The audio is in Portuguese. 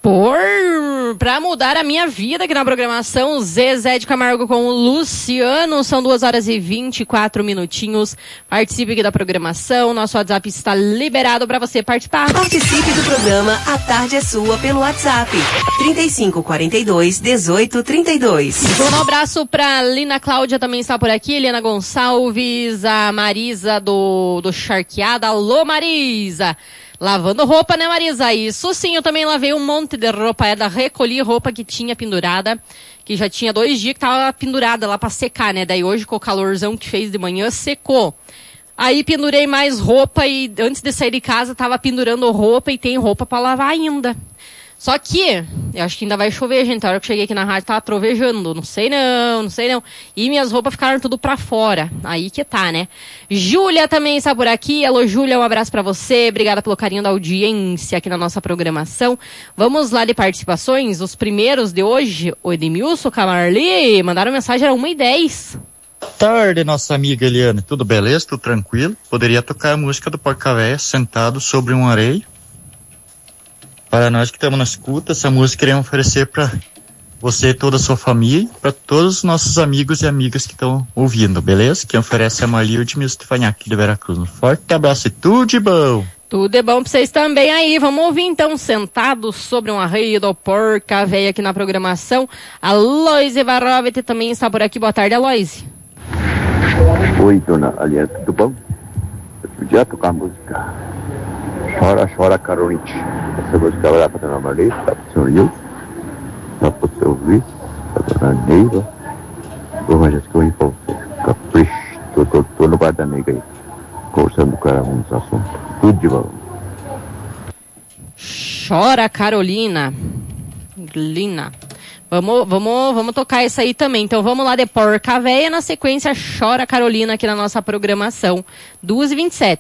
Pra mudar a minha vida aqui na programação, Zezé de Camargo com o Luciano, são 2h24. Participe aqui da programação, nosso WhatsApp está liberado para você participar. Participe do programa A Tarde é Sua pelo WhatsApp 3542-1832. Um abraço pra Lina Cláudia, também está por aqui, Helena Gonçalves, a Marisa do Charqueada. Alô, Marisa! Lavando roupa, né, Marisa? Isso sim, eu também lavei um monte de roupa, recolhi roupa que tinha pendurada, que já tinha 2 dias que tava pendurada lá pra secar, né? Daí hoje, com o calorzão que fez de manhã, secou. Aí pendurei mais roupa e antes de sair de casa tava pendurando roupa e tem roupa pra lavar ainda. Só que, eu acho que ainda vai chover, gente. A hora que eu cheguei aqui na rádio tava trovejando. Não sei não. E minhas roupas ficaram tudo pra fora. Aí que tá, né? Júlia também está por aqui. Alô, Júlia, um abraço pra você. Obrigada pelo carinho da audiência aqui na nossa programação. Vamos lá de participações. Os primeiros de hoje, o Edmilson, Camarli, mandaram mensagem, era 1h10. Tarde, nossa amiga Eliane. Tudo beleza? Tudo tranquilo? Poderia tocar a música do Porca Véia, Sentado sobre um Areia? Para nós que estamos na escuta, essa música queremos oferecer para você e toda a sua família, para todos os nossos amigos e amigas que estão ouvindo, beleza? Quem oferece é a Marilde Stefanhac de Veracruz. Um forte abraço e tudo de bom! Tudo é bom para vocês também aí. Vamos ouvir então, Sentado sobre um Arreio do Porca Véia aqui na programação. A Loise Varovete também está por aqui. Boa tarde, Loise. Oi, dona Aliane, tudo bom? Eu podia tocar a música Chora, Chora, Carolina. Essa música vai lá pra dona Marlene, tá pro senhor Nilson, tá pro seu Luiz, pra dona Neiva. Ô, Jéssica, eu vou ir pra você. Capricho, tô no bar da nega aí, conversando com ela uns assuntos. Tudo de bom. Chora, Carolina. Lina. Vamos tocar isso aí também. Então vamos lá de Porca Véia, na sequência Chora, Carolina aqui na nossa programação. 2h27.